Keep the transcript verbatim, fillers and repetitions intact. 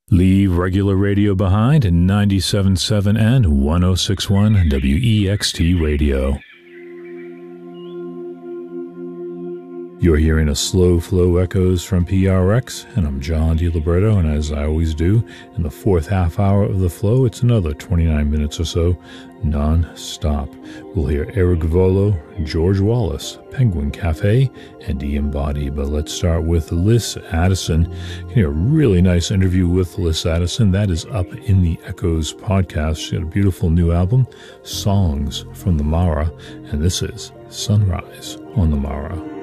Leave regular radio behind in ninety-seven point seven and one oh six point one W E X T Radio. You're hearing a Slow Flow Echoes from P R X, and I'm John DiLiberto, and as I always do, in the fourth half hour of the flow, it's another twenty-nine minutes or so, non-stop. We'll hear Eric Volo, George Wallace, Penguin Cafe, and Ian Boddy, but let's start with Liz Addison. You hear a really nice interview with Liz Addison. That is up in the Echoes podcast. She got a beautiful new album, Songs from the Mara, and this is Sunrise on the Mara.